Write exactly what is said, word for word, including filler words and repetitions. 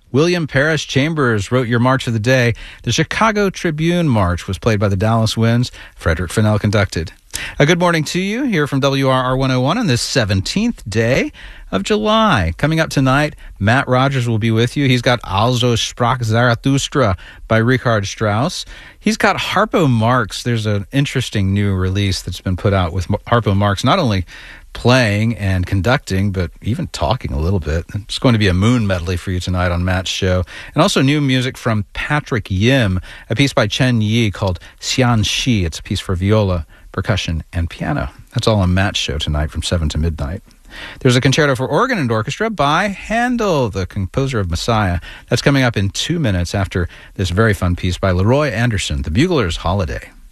William Parrish Chambers wrote your March of the Day. The Chicago Tribune March was played by the Dallas Winds. Frederick Fennell conducted. A good morning to you here from W R R one oh one on this seventeenth day of July. Coming up tonight, Matt Rogers will be with you. He's got Also sprach Zarathustra by Richard Strauss. He's got Harpo Marx. There's an interesting new release that's been put out with Harpo Marx, not only playing and conducting, but even talking a little bit. It's going to be a moon medley for you tonight on Matt's show. And also new music from Patrick Yim, a piece by Chen Yi called Xian Shi. It's a piece for viola, percussion, and piano. That's all on Matt's show tonight from seven to midnight. There's a concerto for organ and orchestra by Handel, the composer of Messiah. That's coming up in two minutes after this very fun piece by Leroy Anderson, The Bugler's Holiday.